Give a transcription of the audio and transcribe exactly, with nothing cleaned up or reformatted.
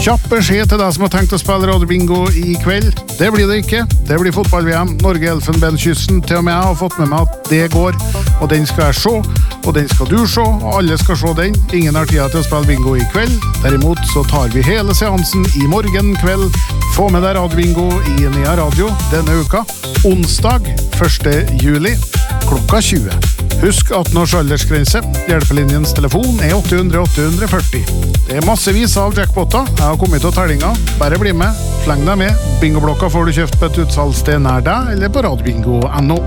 Kjapp beskjed til deg som har tenkt å spille radiobingo i kveld. Det blir det ikke. Det blir fotball-V M. Norge-Elfenbenskysten. Til og med jeg har fått med meg at det går. Og den skal jeg se. Og den skal du se. Og alle skal se den. Ingen har tid til å spille bingo i kveld. Derimot så tar vi hele seansen i morgen kveld. Få med deg radiobingo i Nea Radio denne uka. Onsdag første juli klokka tjue. Husk atten års aldersgrense. Hjelpelinjens telefon er åtte hundre åtte hundre førti. Det er massevis av jackpotter. Jeg har kommet til tellinga. Bare bli med. Sleng deg med. Bingoblokka får du kjøpt på et utsalgssted nær deg, eller på radiobingo punktum no.